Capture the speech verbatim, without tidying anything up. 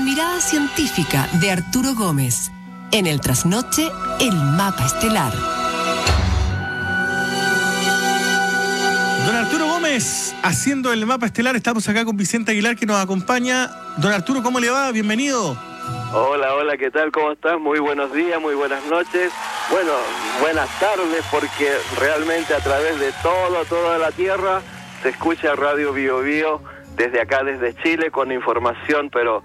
mirada científica de Arturo Gómez. En el trasnoche, el mapa estelar. Don Arturo Gómez, haciendo el mapa estelar. Estamos acá con Vicente Aguilar, que nos acompaña. Don Arturo, ¿cómo le va? Bienvenido. Hola, hola, ¿qué tal? ¿Cómo estás? Muy buenos días, muy buenas noches. Bueno, buenas tardes, porque realmente a través de todo, toda la Tierra se escucha Radio Bio Bio desde acá, desde Chile, con información, pero